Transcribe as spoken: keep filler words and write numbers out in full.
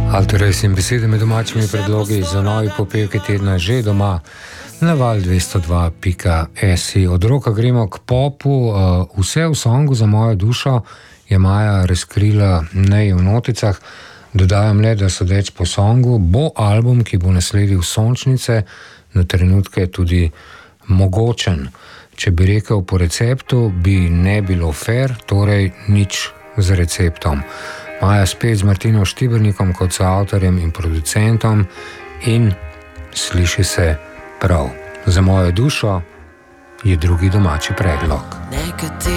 Alteres in besede med domačimi predlogi za novi popevki tedna že doma na val dvesto dva pika si. Od roka gremo k popu. Vse v songu za mojo dušo je Maja razkrila ne v noticah. Dodajam le, da sodeč po songu bo album, ki bo nasledil Sončnice, na trenutke tudi mogočen. Če bi rekel po receptu, bi ne bilo fair, torej nič z receptom. Maja spet z Martinom Štibernikom kot soavtorjem in producentom in sliši se prav. Za mojo dušo je drugi domači predlog. Nekateri